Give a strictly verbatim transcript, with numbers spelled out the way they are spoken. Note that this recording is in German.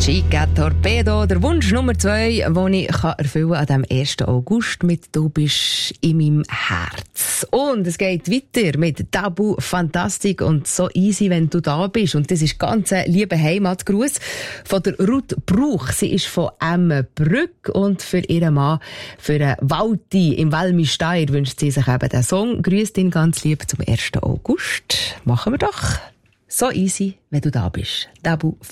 Chica Torpedo, der Wunsch Nummer zwei, den ich erfüllen kann an dem ersten August mit «Du bist in meinem Herz». Und es geht weiter mit «Tabu Fantastik» und «So easy, wenn du da bist». Und das ist ganz ein lieber Heimatgruß von der Ruth Bruch. Sie ist von Emmenbrück und für ihren Mann, für einen Walti im Valmy-Steyr, wünscht sie sich eben den Song. Grüßt ihn ganz lieb zum ersten August. Machen wir doch. «So easy, wenn du da bist». Tabu